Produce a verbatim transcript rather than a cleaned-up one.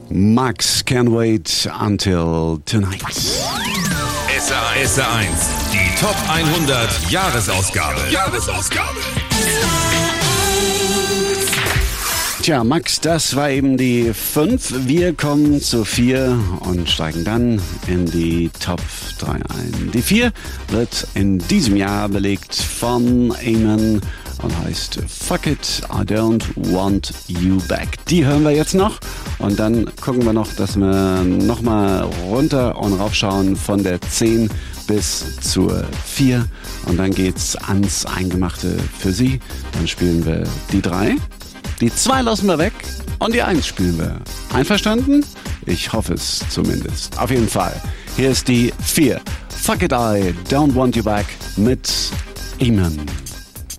Max, Can't Wait Until Tonight. S R eins, die Top hundert Jahresausgabe. Jahresausgabe. Tja, Max, das war eben die fünf. Wir kommen zu vier und steigen dann in die Top drei ein. Die vier wird in diesem Jahr belegt von Eamon und heißt Fuck It, I Don't Want You Back. Die hören wir jetzt noch und dann gucken wir noch, dass wir nochmal runter und raufschauen von der zehn bis zur vier und dann geht's ans Eingemachte für Sie. Dann spielen wir die drei. Die zwei lassen wir weg und die eins spielen wir. Einverstanden? Ich hoffe es zumindest. Auf jeden Fall. Hier ist die vier. Fuck It, I Don't Want You Back mit Eamon.